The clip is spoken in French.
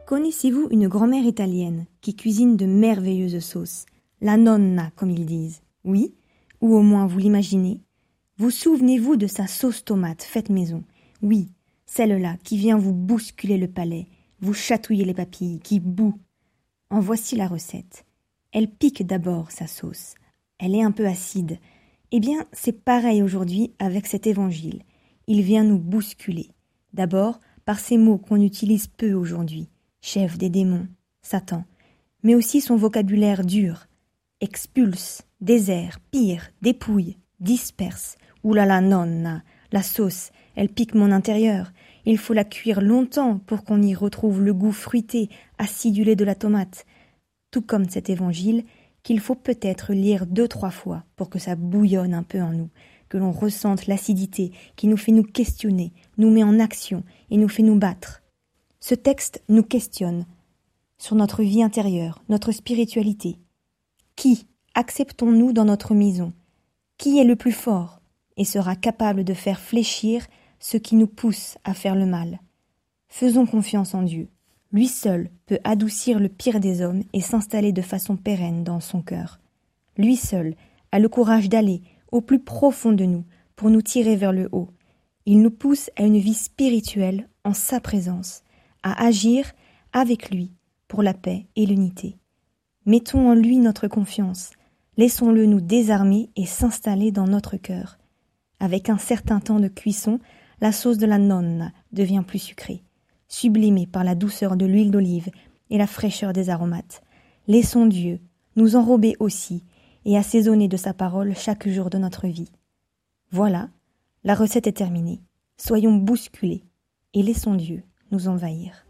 Connaissez-vous une grand-mère italienne qui cuisine de merveilleuses sauces, la nonna comme ils disent? Oui? Ou au moins vous l'imaginez? Vous souvenez-vous de sa sauce tomate faite maison? Oui, celle-là qui vient vous bousculer le palais, vous chatouiller les papilles, qui bout. En voici la recette. Elle pique d'abord sa sauce. Elle est un peu acide. Eh bien, c'est pareil aujourd'hui avec cet évangile. Il vient nous bousculer. D'abord, par ces mots qu'on utilise peu aujourd'hui. Chef des démons, Satan, mais aussi son vocabulaire dur, expulse, désert, pire, dépouille, disperse. Oulala nonna, la sauce, elle pique mon intérieur. Il faut la cuire longtemps pour qu'on y retrouve le goût fruité, acidulé de la tomate. Tout comme cet évangile qu'il faut peut-être lire 2-3 fois pour que ça bouillonne un peu en nous, que l'on ressente l'acidité qui nous fait nous questionner, nous met en action et nous fait nous battre. Ce texte nous questionne sur notre vie intérieure, notre spiritualité. Qui acceptons-nous dans notre maison? Qui est le plus fort et sera capable de faire fléchir ce qui nous pousse à faire le mal? Faisons confiance en Dieu. Lui seul peut adoucir le pire des hommes et s'installer de façon pérenne dans son cœur. Lui seul a le courage d'aller au plus profond de nous pour nous tirer vers le haut. Il nous pousse à une vie spirituelle en sa présence, à agir avec lui pour la paix et l'unité. Mettons en lui notre confiance, laissons-le nous désarmer et s'installer dans notre cœur. Avec un certain temps de cuisson, la sauce de la nonna devient plus sucrée, sublimée par la douceur de l'huile d'olive et la fraîcheur des aromates. Laissons Dieu nous enrober aussi et assaisonner de sa parole chaque jour de notre vie. Voilà, la recette est terminée. Soyons bousculés et laissons Dieu nous envahir.